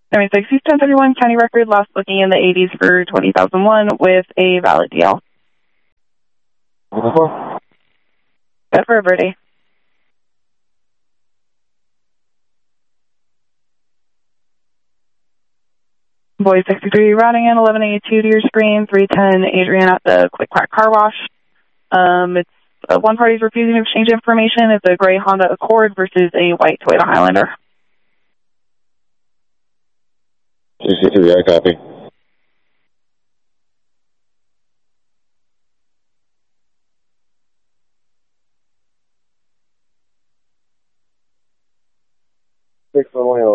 96 East 1031 County Record, last booking in the 80s for 20,001 with a valid deal. Good for a birdie. Boy 63 routing in 1182 to your screen, 310 Adrian at the Quick Quack Car Wash. It's one party's refusing to exchange information. It's a gray Honda Accord versus a white Toyota Highlander. 63, I copy. Six on